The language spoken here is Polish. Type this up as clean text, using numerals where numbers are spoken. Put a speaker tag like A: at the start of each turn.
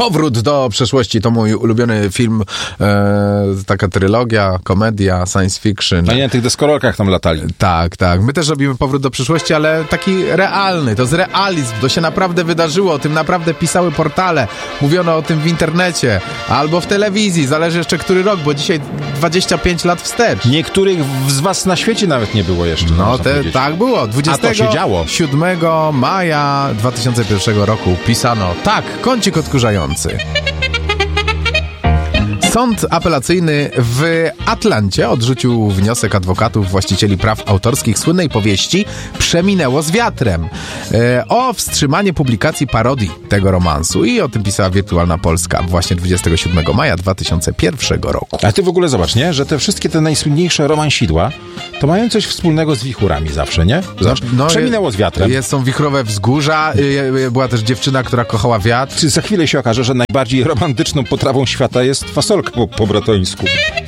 A: Powrót do przeszłości to mój ulubiony film, taka trylogia, komedia, science fiction.
B: A nie na tych deskorolkach tam latali.
A: Tak. My też robimy Powrót do przyszłości, ale taki realny. To jest realizm. To się naprawdę wydarzyło. O tym naprawdę pisały portale. Mówiono o tym w internecie. Albo w telewizji. Zależy jeszcze który rok, bo dzisiaj 25 lat wstecz.
B: Niektórych z was na świecie nawet nie było jeszcze.
A: No, tak było. 27 maja 2001 roku pisano tak, kącik odkurzający. Sąd apelacyjny w Atlancie odrzucił wniosek adwokatów właścicieli praw autorskich słynnej powieści Przeminęło z wiatrem o wstrzymanie publikacji parodii tego romansu i o tym pisała Wirtualna Polska właśnie 27 maja 2001 roku.
B: A ty w ogóle zobacz, nie? Że te najsłynniejsze romansidła to mają coś wspólnego z wichurami zawsze, nie? Przeminęło z wiatrem.
A: Są wichrowe wzgórza, była też dziewczyna, która kochała wiatr.
B: Czy za chwilę się okaże, że najbardziej romantyczną potrawą świata jest fasolka po bratońsku.